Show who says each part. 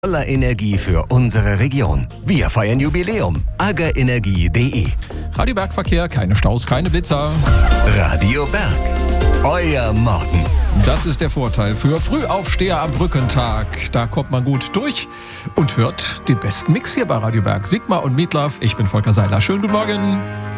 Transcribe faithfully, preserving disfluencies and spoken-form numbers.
Speaker 1: Voller Energie für unsere Region. Wir feiern Jubiläum. Aggerenergie punkt de
Speaker 2: Radio Bergverkehr, keine Staus, keine Blitzer.
Speaker 1: Radio Berg. Euer Morgen.
Speaker 2: Das ist der Vorteil für Frühaufsteher am Brückentag. Da kommt man gut durch und hört den besten Mix hier bei Radio Berg. Sigmar und Meatloaf, ich bin Volker Seiler. Schönen guten Morgen.